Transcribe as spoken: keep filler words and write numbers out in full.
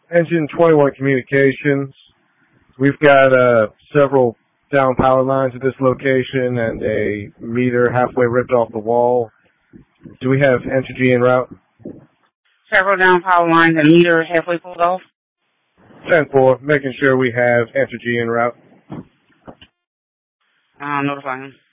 Engine twenty-one Communications. We've got uh, several down power lines at this location and a meter halfway ripped off the wall. Do we have Entergy en route? Several down power lines and a meter halfway pulled off? ten four, making sure we have Entergy en route. Uh, notify him.